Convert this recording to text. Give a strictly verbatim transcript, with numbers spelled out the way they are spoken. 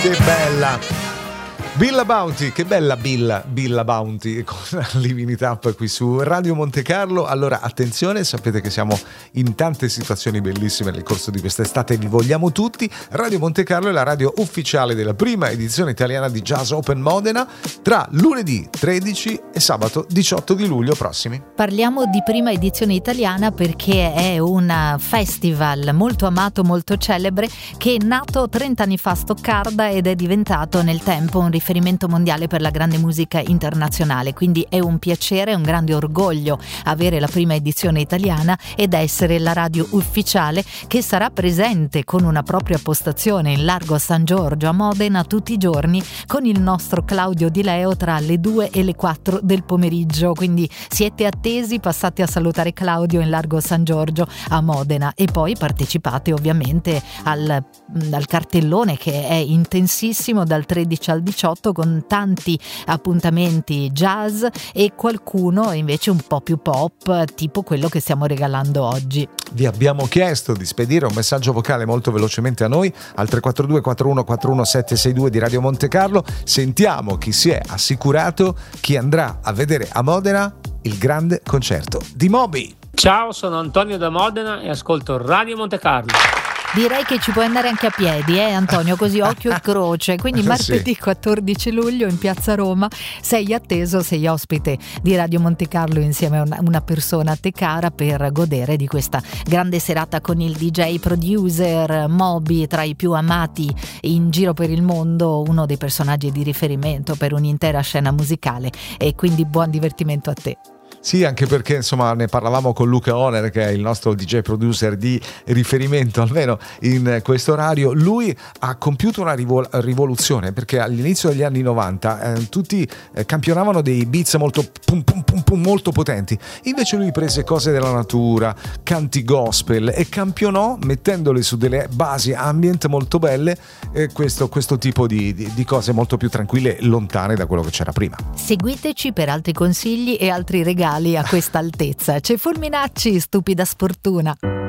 Che bella! Billa Bounty, che bella Billa, Billa Bounty con Living It Up qui su Radio Monte Carlo. Allora attenzione, sapete che siamo in tante situazioni bellissime nel corso di quest'estate, vi vogliamo tutti. Radio Monte Carlo è la radio ufficiale della prima edizione italiana di Jazz Open Modena tra lunedì tredici e sabato diciotto di luglio prossimi. Parliamo di prima edizione italiana perché è un festival molto amato, molto celebre, che è nato trenta anni fa a Stoccarda ed è diventato nel tempo un riferimento mondiale per la grande musica internazionale, quindi è un piacere, un grande orgoglio avere la prima edizione italiana ed essere la radio ufficiale che sarà presente con una propria postazione in largo San Giorgio a Modena tutti i giorni con il nostro Claudio Di Leo tra le due e le quattro del pomeriggio, quindi siete attesi, passate a salutare Claudio in largo San Giorgio a Modena e poi partecipate ovviamente al, al cartellone che è intensissimo dal tredici al diciotto con tanti appuntamenti jazz e qualcuno invece un po' più pop, tipo quello che stiamo regalando oggi. Vi abbiamo chiesto di spedire un messaggio vocale molto velocemente a noi al tre quattro due quattro uno quattro uno sette sei due di Radio Monte Carlo. Sentiamo chi si è assicurato, chi andrà a vedere a Modena il grande concerto di Moby. Ciao, sono Antonio da Modena e ascolto Radio Monte Carlo. Direi che ci puoi andare anche a piedi, eh Antonio, così occhio e croce. Quindi martedì Sì. quattordici luglio in Piazza Roma sei atteso, sei ospite di Radio Monte Carlo insieme a una, una persona a te cara per godere di questa grande serata con il D J producer Moby, tra i più amati in giro per il mondo, uno dei personaggi di riferimento per un'intera scena musicale, e quindi buon divertimento a te. Sì, anche perché insomma ne parlavamo con Luca Oner, che è il nostro D J producer di riferimento almeno in questo orario. Lui ha compiuto una rivol- rivoluzione perché all'inizio degli anni novanta eh, tutti eh, campionavano dei beats molto pum pum pum pum molto potenti, invece lui prese cose della natura, canti gospel e campionò mettendole su delle basi ambient molto belle, eh, questo, questo tipo di, di, di cose molto più tranquille, lontane da quello che c'era prima. Seguiteci per altri consigli e altri regali a questa altezza. C'è Fulminacci, Stupida Sfortuna.